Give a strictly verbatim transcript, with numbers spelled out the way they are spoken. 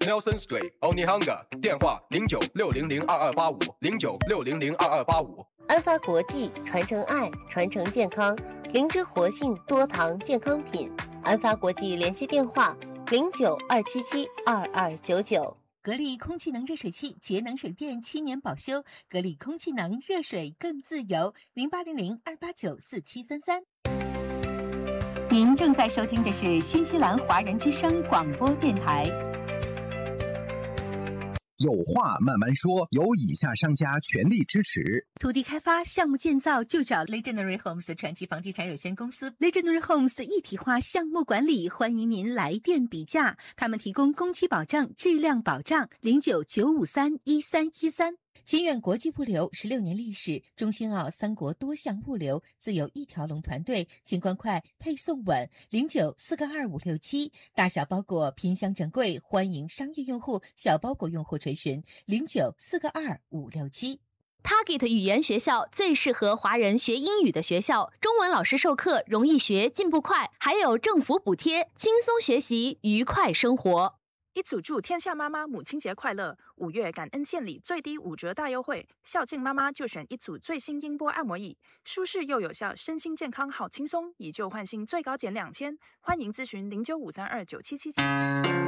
Nelson Street Only Hunger 电话零九六零零二二八五零九六零零二二八五。 安发国际传承爱，传承健康，灵芝活性多糖健康品。安发国际联系电话零九二七七二二九九。 格力空气能热水器节能省电七年保修，格力空气能热水更自由，零八零零二八九四七三三。您正在收听的是新西兰华人之声广播电台。 有话慢慢说，由以下商家全力支持。 土地开发项目建造就找 Legendary Homes 传奇房地产有限公司。 Legendary Homes 一体化项目管理，欢迎您来电比价，他们提供工期保障、质量保障。零九九五三一三一三。金远国际物流十六年历史，中兴澳三国多项物流自有一条龙团队，清关快，配送稳。零九四个二五六七，大小包裹品相整柜，欢迎商业用户、小包裹用户垂询。零九四个二五六七。 Target 语言学校最适合华人学英语的学校，中文老师授课容易学，进步快，还有政府补贴，轻松学习，愉快生活。 一组祝天下妈妈母亲节快乐！五月感恩献礼最低五折大优惠，孝敬妈妈就选一组最新音波按摩椅，舒适又有效，身心健康好轻松，以旧换新最高减两千，欢迎咨询零九五三二九七七七。